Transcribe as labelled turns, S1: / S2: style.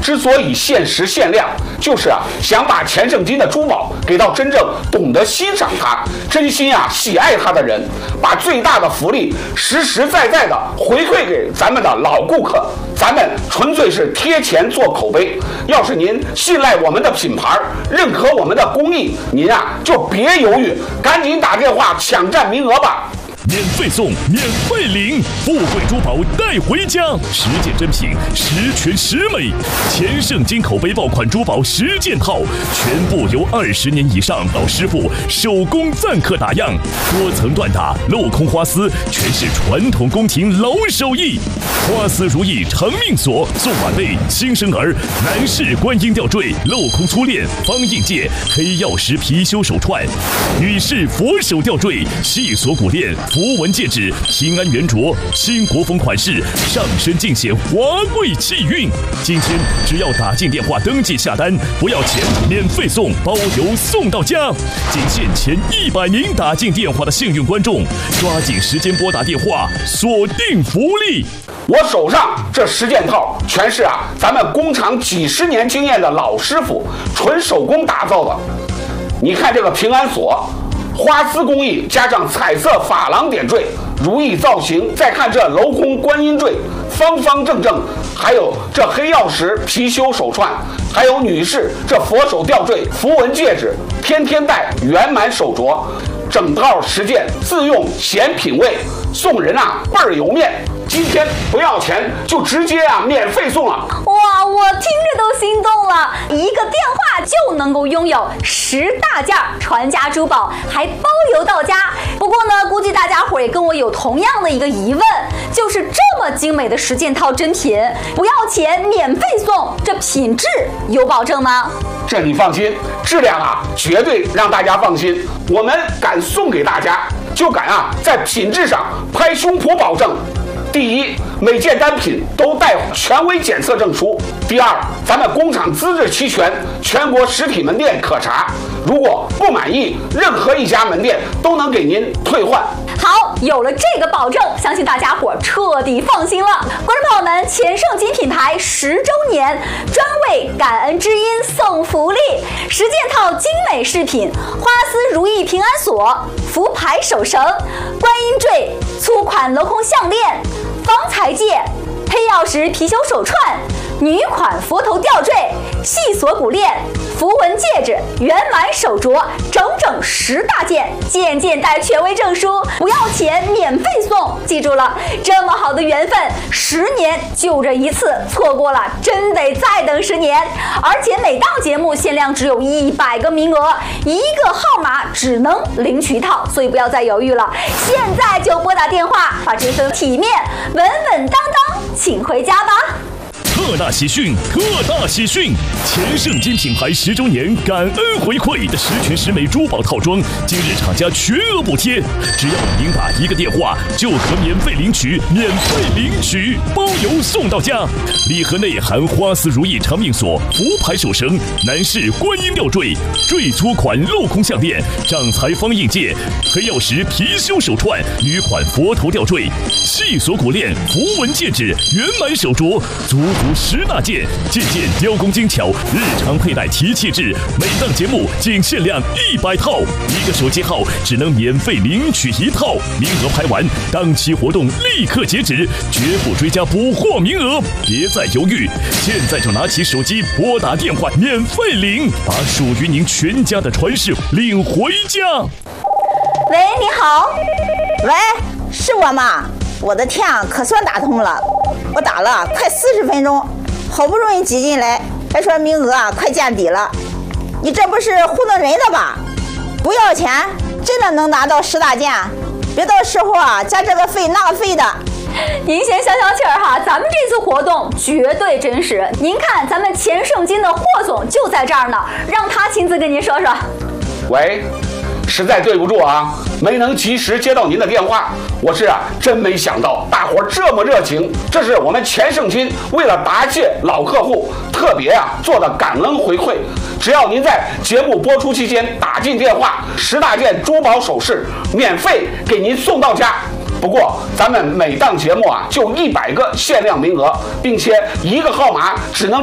S1: 之所以限时限量，就是想把钱盛金的珠宝给到真正懂得欣赏它、真心喜爱它的人，把最大的福利实实在在的回馈给咱们的老顾客。咱们纯粹是贴钱做口碑。要是您信赖我们的品牌，认可我们的工艺，您就别犹豫，赶紧打电话抢占名额吧。
S2: 免费送，免费领，富贵珠宝带回家，10件真品，10全10美。钱盛金口碑爆款珠宝10件套，全部由20年以上老师傅手工赞刻打样，多层缎打，镂空花丝，全是传统宫廷老手艺。花丝如意长命锁，送晚辈、新生儿；男士观音吊坠，镂空粗链，方印戒，黑曜石貔貅手串；女士佛手吊坠，细锁骨链。符文戒指，平安圆镯，新国风款式，上身尽显华贵气韵。今天只要打进电话登记下单，不要钱，免费送，包邮送到家。仅限前100名打进电话的幸运观众，抓紧时间拨打电话，锁定福利。
S1: 我手上这10件套全是咱们工厂几十年经验的老师傅纯手工打造的。你看这个平安锁。花丝工艺加上彩色珐琅点缀，如意造型，再看这镂空观音坠，方方正正，还有这黑曜石貔貅手串，还有女士这佛手吊坠、符文戒指，天天戴，圆满手镯，整套10件自用显品味，送人倍儿有面。今天不要钱，就直接免费送了。
S3: 哇，我听着都心动了，一个电话就能够拥有10大件传家珠宝，还包邮到家。不过呢，估计大家伙也跟我有同样的一个疑问，就是这么精美的10件套真品，不要钱免费送，这品质有保证吗？
S1: 这你放心，质量绝对让大家放心。我们敢送给大家，就敢在品质上拍胸脯保证。第一，每件单品都带权威检测证书。第二，咱们工厂资质齐全，全国实体门店可查。如果不满意，任何一家门店都能给您退换。
S3: 好，有了这个保证，相信大家伙彻底放心了。观众朋友们，钱盛金品牌10周年，专为感恩知音送福利，10件套精美饰品，花丝如意平安锁、福牌手绳、观音坠、粗款镂空项链、方才戒、黑曜石貔貅手串、女款佛头吊坠、细锁骨链、符文戒指、圆满手镯，整整10大件，件件带权威证书，不要钱免费送。记住了，这么好的缘分，10年就这一次，错过了真得再等10年。而且每档节目限量只有100个名额，一个号码只能领取1套，所以不要再犹豫了，现在就拨打电话，把这份体面稳稳当当请回家吧。
S2: 特大喜讯！特大喜讯！钱盛金品牌10周年感恩回馈的10全10美珠宝套装，今日厂家全额补贴，只要您打1个电话，就可免费领取，包邮送到家。礼盒内含花丝如意长命锁、福牌手绳，男士观音吊坠、坠粗款镂空项链、掌裁方印戒、黑曜石貔貅手串，女款佛头吊坠、细锁骨链、符文戒指、圆满手镯，足10大件，件件雕工精巧，日常佩戴提气质。每档节目仅限量100套，一个手机号只能免费领取1套，名额排完，当期活动立刻截止，绝不追加补货名额。别再犹豫，现在就拿起手机拨打电话免费领，把属于您全家的传世领回家。
S3: 喂，你好。
S4: 喂，是我吗？我的天啊，可算打通了，我打了快40分钟，好不容易挤进来，还说名额快见底了。你这不是糊弄人的吧？不要钱，真的能拿到10大件，别到时候加这个费那个费的。
S3: 您先消消气儿哈，咱们这次活动绝对真实。您看，咱们钱盛金的霍总就在这儿呢，让他亲自跟您说说。
S1: 喂，实在对不住没能及时接到您的电话，我是真没想到大伙这么热情，这是我们钱盛金为了答谢老客户特别做的感恩回馈。只要您在节目播出期间打进电话，10大件珠宝首饰免费给您送到家。不过咱们每档节目就100个限量名额，并且一个号码只能